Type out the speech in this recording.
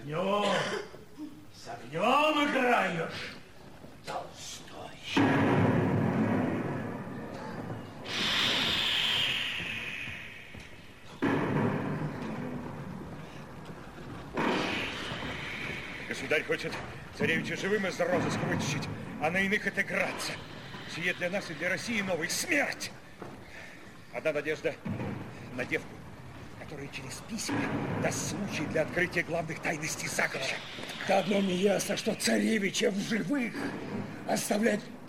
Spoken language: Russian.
С огнем играешь, Толстой. Государь хочет царевича живым из розыска вытащить, а на иных отыграться. Сие для нас и для России новый смерть. Одна надежда на девку, которая через письма даст случай для открытия главных тайностей заговора. Да одно мне ясно, что царевича в живых оставлять